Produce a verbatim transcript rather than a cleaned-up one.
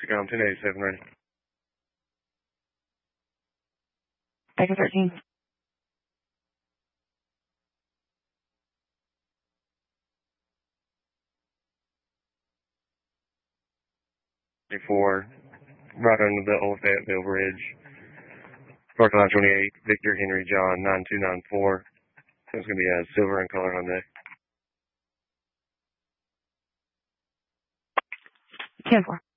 Secom ten eighty-seven ready. Baker thirteen. Four, right under the old Fayetteville Bridge. North line twenty-eight, Victor Henry John nine two nine four. It's going to be uh, silver in color on deck. ten four.